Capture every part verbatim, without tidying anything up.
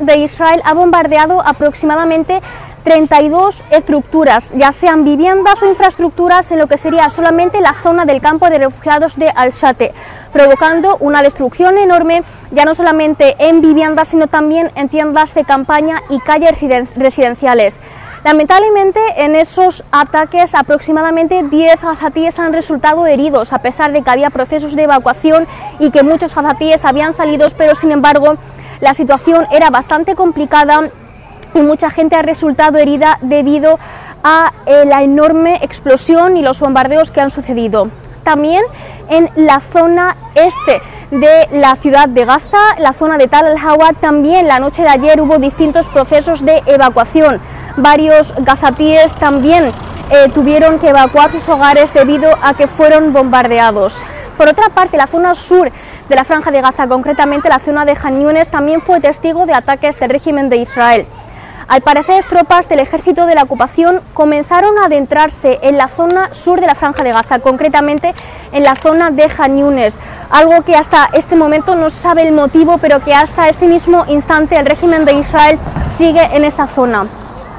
de Israel ha bombardeado aproximadamente treinta y dos estructuras, ya sean viviendas o infraestructuras en lo que sería solamente la zona del campo de refugiados de Al-Shate, provocando una destrucción enorme, ya no solamente en viviendas, sino también en tiendas de campaña y calles residenciales. Lamentablemente, en esos ataques aproximadamente diez gazatíes han resultado heridos, a pesar de que había procesos de evacuación y que muchos gazatíes habían salido, pero sin embargo la situación era bastante complicada y mucha gente ha resultado herida debido a eh, la enorme explosión y los bombardeos que han sucedido. También en la zona este de la ciudad de Gaza, la zona de Tal al-Hawa, también la noche de ayer hubo distintos procesos de evacuación. Varios gazatíes también eh, tuvieron que evacuar sus hogares debido a que fueron bombardeados. Por otra parte, la zona sur de la Franja de Gaza, concretamente la zona de Han Yunes, también fue testigo de ataques del régimen de Israel. Al parecer, tropas del ejército de la ocupación comenzaron a adentrarse en la zona sur de la Franja de Gaza, concretamente en la zona de Han Yunes, algo que hasta este momento no se sabe el motivo, pero que hasta este mismo instante el régimen de Israel sigue en esa zona.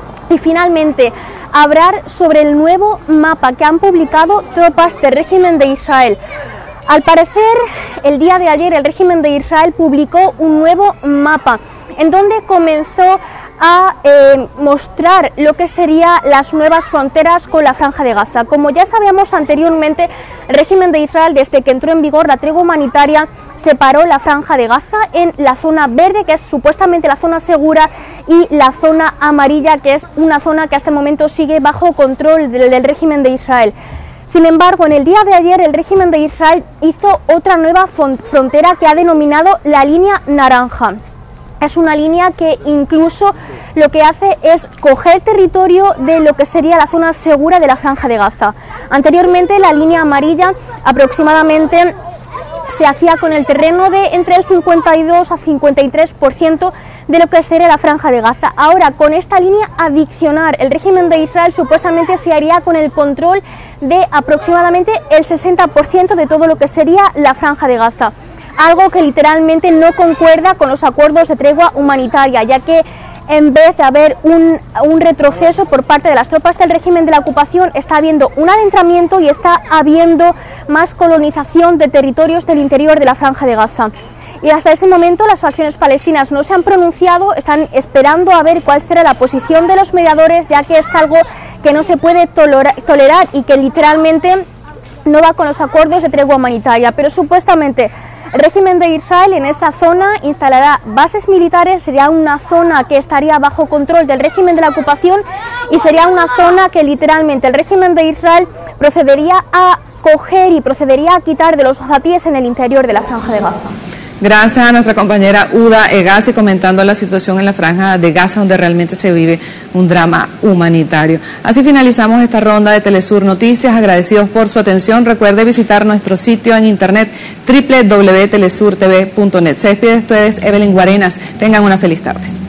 Y finalmente, hablar sobre el nuevo mapa que han publicado tropas del régimen de Israel. Al parecer, el día de ayer el régimen de Israel publicó un nuevo mapa en donde comenzó a eh, mostrar lo que serían las nuevas fronteras con la Franja de Gaza. Como ya sabíamos anteriormente, el régimen de Israel, desde que entró en vigor la tregua humanitaria, separó la Franja de Gaza en la zona verde, que es supuestamente la zona segura, y la zona amarilla, que es una zona que hasta el momento sigue bajo control del, del régimen de Israel. Sin embargo, en el día de ayer el régimen de Israel hizo otra nueva frontera que ha denominado la línea naranja. Es una línea que incluso lo que hace es coger territorio de lo que sería la zona segura de la Franja de Gaza. Anteriormente la línea amarilla aproximadamente se hacía con el terreno de entre el cincuenta y dos a cincuenta y tres por ciento de lo que sería la Franja de Gaza. Ahora, con esta línea adicional, el régimen de Israel supuestamente se haría con el control de aproximadamente el sesenta por ciento de todo lo que sería la Franja de Gaza. Algo que literalmente no concuerda con los acuerdos de tregua humanitaria, ya que en vez de haber un, un retroceso por parte de las tropas del régimen de la ocupación, está habiendo un adentramiento y está habiendo más colonización de territorios del interior de la Franja de Gaza. Y hasta este momento las facciones palestinas no se han pronunciado, están esperando a ver cuál será la posición de los mediadores, ya que es algo que no se puede tolerar y que literalmente no va con los acuerdos de tregua humanitaria, pero supuestamente el régimen de Israel en esa zona instalará bases militares, sería una zona que estaría bajo control del régimen de la ocupación y sería una zona que literalmente el régimen de Israel procedería a coger y procedería a quitar de los gazatíes en el interior de la Franja de Gaza. Gracias a nuestra compañera Uda Egasi comentando la situación en la Franja de Gaza, donde realmente se vive un drama humanitario. Así finalizamos esta ronda de Telesur Noticias. Agradecidos por su atención. Recuerde visitar nuestro sitio en internet doble u doble u doble u punto telesur t v punto net. Se despide de ustedes Evelyn Guarenas. Tengan una feliz tarde.